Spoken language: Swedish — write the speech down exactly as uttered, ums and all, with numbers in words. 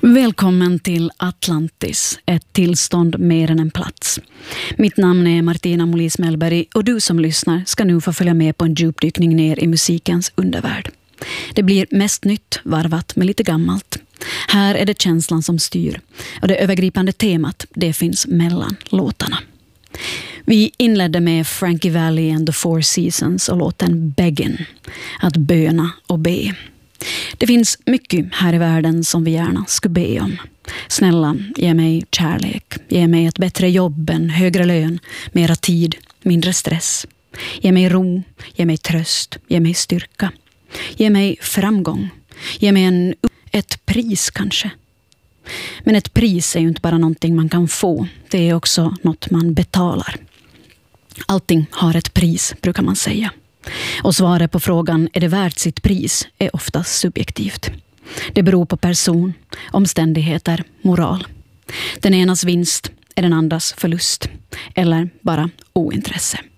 Välkommen till Atlantis, ett tillstånd mer än en plats. Mitt namn är Martina Molis Mellberg och du som lyssnar ska nu få följa med på en djupdykning ner i musikens undervärld. Det blir mest nytt, varvat med lite gammalt. Här är det känslan som styr och det övergripande temat, det finns mellan låtarna. Vi inledde med Frankie Valli and the Four Seasons och låten Beggin', att böna och be. Det finns mycket här i världen som vi gärna skulle be om. Snälla, ge mig kärlek. Ge mig ett bättre jobb, en högre lön, mera tid, mindre stress. Ge mig ro, ge mig tröst, ge mig styrka. Ge mig framgång. Ge mig en, ett pris kanske. Men ett pris är ju inte bara någonting man kan få. Det är också något man betalar. Allting har ett pris, brukar man säga. Och svaret på frågan är det värt sitt pris är oftast subjektivt. Det beror på person, omständigheter, moral. Den enas vinst är den andras förlust eller bara ointresse.